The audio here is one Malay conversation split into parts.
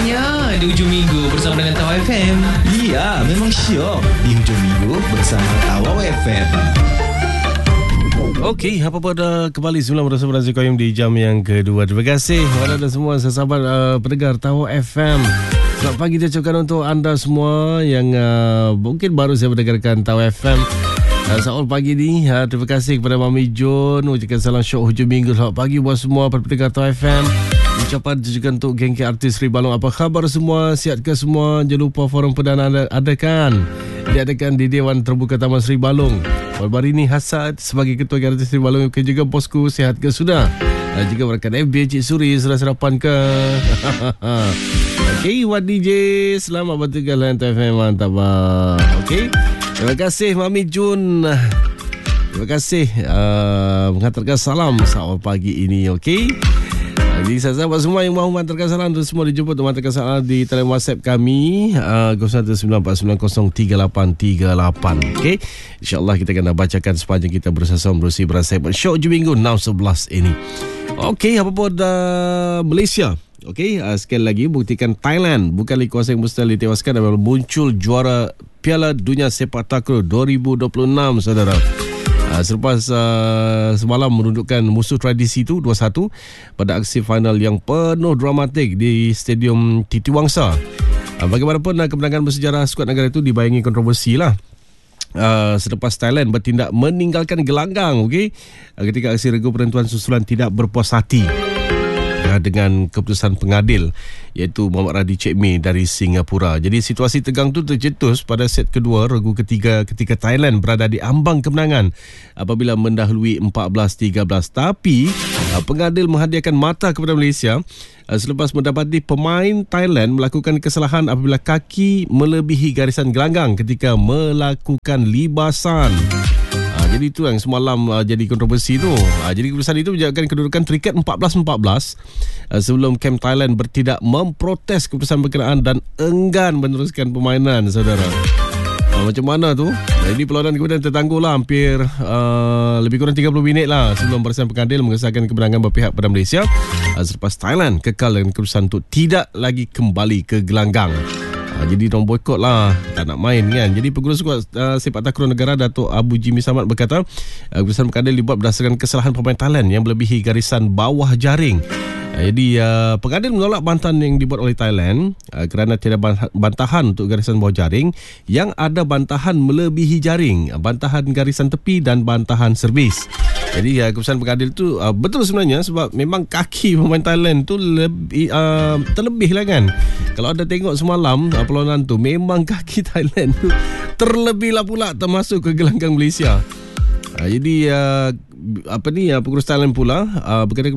Syoknya di hujung minggu bersama dengan Tawau FM. Ya, memang syok di hujung minggu bersama Tawau FM. Okey, apa-apa dah kembali 9:11 Koyum di jam yang kedua. Terima kasih kepada anda semua sahabat pendengar Tawau FM. Selamat pagi dia ucapkan untuk anda semua yang mungkin baru saya mendengarkan Tawau FM. Selamat pagi ni. Terima kasih kepada Mami Jun. Ucapkan salam syok hujung minggu. Selamat pagi buat semua pendengar Tawau FM. Ucapan juga untuk geng artis Sri Balong. Apa khabar semua? Sihat ke semua? Jangan lupa forum perdana adakan diadakan di Dewan Terbuka Taman Sri Balong. Baru-baru ini Hasad sebagai ketua geng artis Sri Balong. Juga bosku, sihat ke sudah? Juga rakan FB Cik Suri, sudah sarapan ke? Okey, Wan DJ, selamat bertugas FM, mantap. Okey, terima kasih Mami Jun. Terima kasih menghantarkan salam selamat pagi ini. Okey, jadi sahabat semua yang mahu menghantarkan salam tu semua dijemput untuk menghantarkan salam di talian WhatsApp kami 0194903838. Okey, InsyaAllah kita akan bacakan sepanjang kita bersama berusi segmen Syok Hujung Minggu 6.11 ini. Okey, apa pun Malaysia. Okey, sekali lagi buktikan Thailand bukan lagi kuasa yang mustahil ditewaskan apabila muncul juara Piala Dunia Sepak Takraw 2026, saudara. Selepas semalam menundukkan musuh tradisi itu 2-1 pada aksi final yang penuh dramatik di Stadium Titi Wangsa. Bagaimanapun kemenangan bersejarah skuad negara itu dibayangi kontroversi lah. Selepas Thailand bertindak meninggalkan gelanggang, ketika aksi regu penentuan susulan tidak berpuas hati dengan keputusan pengadil iaitu Muhammad Radi Cik Mei dari Singapura. Jadi situasi tegang tu tercetus pada set kedua regu ketiga ketika Thailand berada di ambang kemenangan apabila mendahului 14-13. Tapi pengadil menghadiahkan mata kepada Malaysia selepas mendapati pemain Thailand melakukan kesalahan apabila kaki melebihi garisan gelanggang ketika melakukan libasan. Jadi itu yang semalam jadi kontroversi tu. Jadi keputusan itu menjadikan kedudukan terikat 14-14 sebelum kamp Thailand bertindak memprotes keputusan berkenaan dan enggan meneruskan permainan, saudara. Macam mana tu? Jadi perlawanan kemudian tertangguh lah hampir lebih kurang 30 minit lah sebelum barisan pengadil mengesahkan kemenangan berpihak pada Malaysia selepas Thailand kekal dengan keputusan untuk tidak lagi kembali ke gelanggang. Jadi diorang boykot lah, tak nak main kan. Jadi pengurus skuad sepak takraw negara Datuk Abu Jimmy Samad berkata keputusan pengadil dibuat berdasarkan kesalahan pemain Thailand yang melebihi garisan bawah jaring. Jadi pengadil menolak bantahan yang dibuat oleh Thailand kerana tiada bantahan untuk garisan bawah jaring, yang ada bantahan melebihi jaring, bantahan garisan tepi dan bantahan servis. Jadi keputusan pengadil tu betul sebenarnya sebab memang kaki pemain Thailand tu terlebih lah kan. Kalau anda tengok semalam perlawanan tu, memang kaki Thailand tu terlebih lah pula termasuk ke gelanggang Malaysia. Jadi pengurus Thailand pula berkata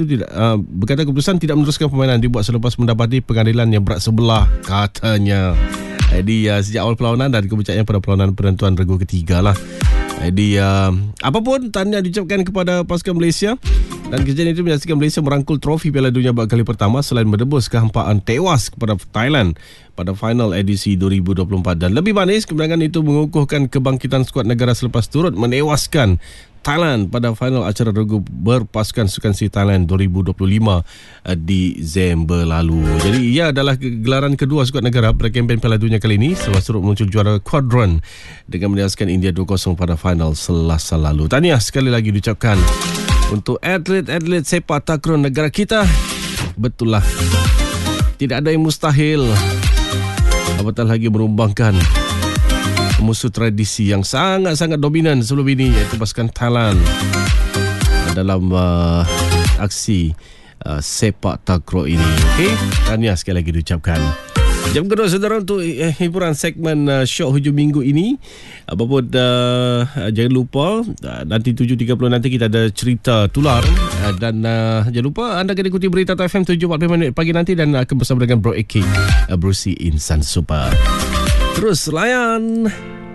keputusan tidak meneruskan permainan dibuat selepas mendapati pengadilan yang berat sebelah, katanya. Jadi sejak awal perlawanan dan kepuncaknya pada perlawanan penentuan regu ketiga lah. Jadi apapun tahniah diucapkan kepada pasukan Malaysia, dan kejadian itu menyaksikan Malaysia merangkul trofi Piala Dunia buat kali pertama selain menebus kehampaan tewas kepada Thailand pada final edisi 2024. Dan lebih manis, kemenangan itu mengukuhkan kebangkitan skuad negara selepas turut menewaskan Thailand pada final acara regu berpasukan Sukan Si Thailand 2025 di Desember lalu. Jadi ia adalah gelaran kedua skuad negara pada kempen Piala Dunia kali ini selepas turut muncul juara kuadran dengan menewaskan India 2-0 pada final Selasa lalu. Tahniah sekali lagi diucapkan untuk atlet-atlet sepak takraw negara kita. Betul lah, tidak ada yang mustahil, apatah lagi merumbangkan musuh tradisi yang sangat-sangat dominan sebelum ini, iaitu pasukan Thailand dalam aksi sepak takraw ini. Okey, tahniah sekali lagi diucapkan. Jam kedua, saudara, untuk hiburan segmen Syok Hujung Minggu ini. Apapun jangan lupa nanti 7.30 nanti kita ada cerita tular, dan jangan lupa anda akan ikuti berita FM 7.45 pagi nanti, dan akan bersama dengan Bro AK Brucey Insan Super. Terus layan